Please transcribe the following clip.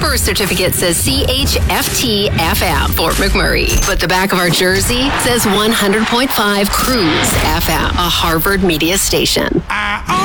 birth certificate says CHFT FM, Fort McMurray. But the back of our jersey says 100.5 Cruise FM, a Harvard media station.